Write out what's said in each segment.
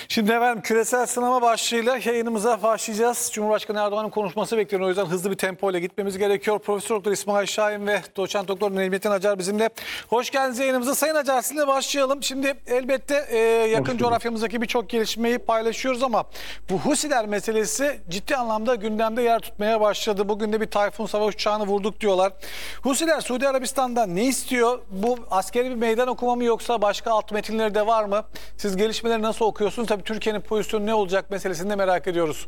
Şimdi efendim küresel sınama başlığıyla yayınımıza başlayacağız. Cumhurbaşkanı Erdoğan'ın konuşması bekleniyor. O yüzden hızlı bir tempo ile gitmemiz gerekiyor. Profesör Doktor İsmail Şahin ve Doçent Doktor Necmettin Acar bizimle. Hoş geldiniz yayınımıza. Sayın Acar, sizinle başlayalım. Şimdi elbette yakın coğrafyamızdaki birçok gelişmeyi paylaşıyoruz ama bu Husiler meselesi ciddi anlamda gündemde yer tutmaya başladı. Bugün de bir Tayfun savaş uçağını vurduk diyorlar. Husiler Suudi Arabistan'dan ne istiyor? Bu askeri bir meydan okuma mı yoksa başka alt metinleri de var mı? Siz gelişmeleri nasıl okuyorsunuz? Tabii Türkiye'nin pozisyonu ne olacak meselesini de merak ediyoruz.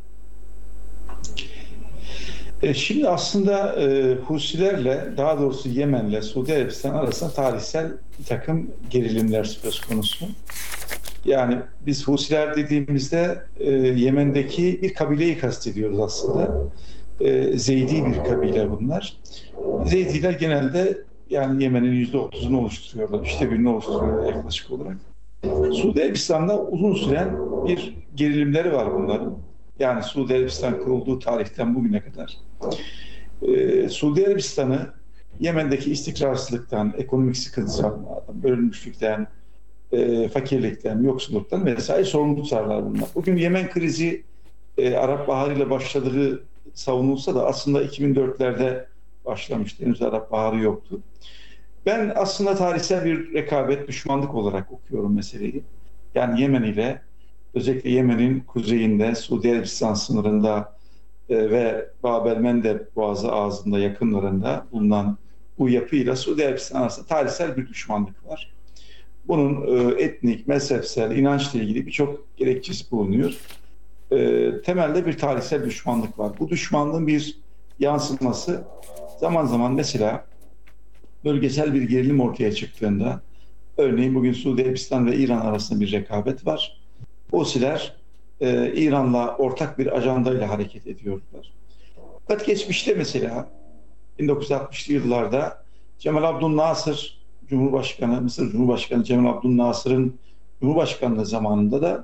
Şimdi aslında Husilerle, daha doğrusu Yemen'le Suudi Arabistan arasında tarihsel bir takım gerilimler söz konusu. Yani biz Husiler dediğimizde Yemen'deki bir kabileyi kastediyoruz aslında. Zeydi bir kabile bunlar. Zeydiler genelde yani Yemen'in %30'unu oluşturuyorlar, %1'ini oluşturuyorlar yaklaşık olarak. Suudi Arabistan'da uzun süren bir gerilimleri var bunların. Yani Suudi Arabistan kurulduğu tarihten bugüne kadar. Suudi Arabistan'ı Yemen'deki istikrarsızlıktan, ekonomik sıkıntılardan, bölünmüşlükten, fakirlikten, yoksulluktan vesaire sorumlu tutarlar bunlar. Bugün Yemen krizi Arap Baharı ile başladığı savunulsa da aslında 2004'lerde başlamıştı. Henüz Arap Baharı yoktu. Ben aslında tarihsel bir rekabet, düşmanlık olarak okuyorum meseleyi. Yani Yemen ile özellikle Yemen'in kuzeyinde, Suudi Arabistan sınırında ve Bab el-Mandeb Boğazı ağzında yakınlarında bulunan bu yapıyla Suudi Arabistan arasında tarihsel bir düşmanlık var. Bunun etnik, mezhepsel, inançla ilgili birçok gerekçesi bulunuyor. Temelde bir tarihsel düşmanlık var. Bu düşmanlığın bir yansıması zaman zaman mesela bölgesel bir gerilim ortaya çıktığında, örneğin bugün Suudi Arabistan ve İran arasında bir rekabet var. Husiler İran'la ortak bir ajandayla hareket ediyorlar. Fakat geçmişte mesela 1960'lı yıllarda Cemal Abdülnasır Cumhurbaşkanı, Mısır Cumhurbaşkanı Cemal Abdülnasır'ın Cumhurbaşkanlığı zamanında da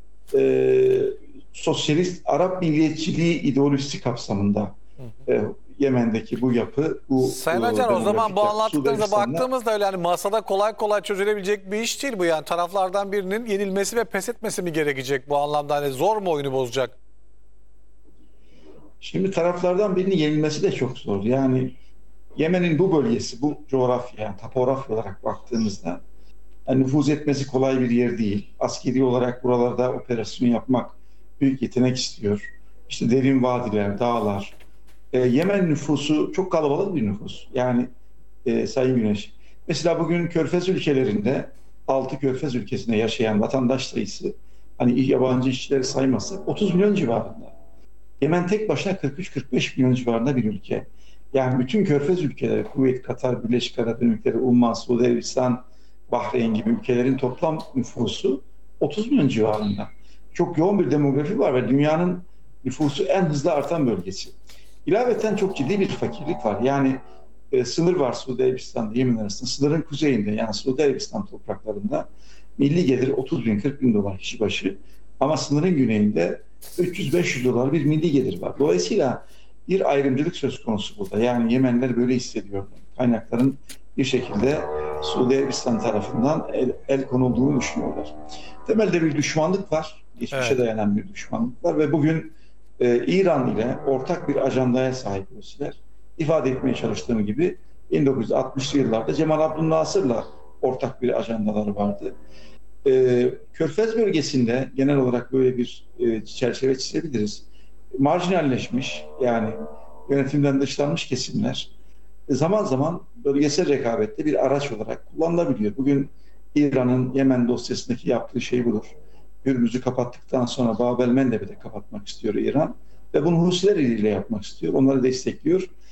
sosyalist Arap milliyetçiliği ideolojisi kapsamında Yemen'deki bu yapı, bu Sayın Acar, o zaman bu anlattıklarınıza baktığımızda öyle yani masada kolay kolay çözülebilecek bir iş değil bu, yani taraflardan birinin yenilmesi ve pes etmesi mi gerekecek bu anlamda, hani zor mu oyunu bozacak? Şimdi taraflardan birinin yenilmesi de çok zor. Yani Yemen'in bu bölgesi, bu coğrafya, yani topografya olarak baktığımızda yani nüfuz etmesi kolay bir yer değil. Askeri olarak buralarda operasyon yapmak büyük yetenek istiyor. İşte derin vadiler, dağlar. Yemen nüfusu çok kalabalık bir nüfus. Yani Sayın Güneş. Mesela bugün Körfez ülkelerinde 6 Körfez ülkesinde yaşayan vatandaş sayısı, hani yabancı işçileri saymazsak 30 milyon civarında. Yemen tek başına 43-45 milyon civarında bir ülke. Yani bütün Körfez ülkeleri, Kuveyt, Katar, Birleşik Arap Emirlikleri, Umman, Suudi Arabistan, Bahreyn gibi ülkelerin toplam nüfusu 30 milyon civarında. Çok yoğun bir demografi var ve dünyanın nüfusu en hızlı artan bölgesi. İlaveten çok ciddi bir fakirlik var. Yani sınır var Suudi Arabistan'da, Yemen arasında. Sınırın kuzeyinde, yani Suudi Arabistan topraklarında milli gelir 30 bin, 40 bin dolar kişi başı. Ama sınırın güneyinde 300-500 dolar bir milli gelir var. Dolayısıyla bir ayrımcılık söz konusu burada. Yani Yemenliler böyle hissediyorlar. Kaynakların bir şekilde Suudi Arabistan tarafından el konulduğunu düşünüyorlar. Temelde bir düşmanlık var. Geçmişe dayanan bir düşmanlık var ve bugün İran ile ortak bir ajandaya sahip Husiler. İfade etmeye çalıştığım gibi 1960'lı yıllarda Cemal Abdülnasır'la ortak bir ajandaları vardı. Körfez bölgesinde genel olarak böyle bir çerçeve çizebiliriz. Marjinalleşmiş, yani yönetimden dışlanmış kesimler zaman zaman bölgesel rekabette bir araç olarak kullanılabiliyor. Bugün İran'ın Yemen dosyasındaki yaptığı şey budur. Hürmüz'ü kapattıktan sonra Bab el-Mandeb'i de kapatmak istiyor İran ve bunu Husiler ile yapmak istiyor. Onları destekliyor.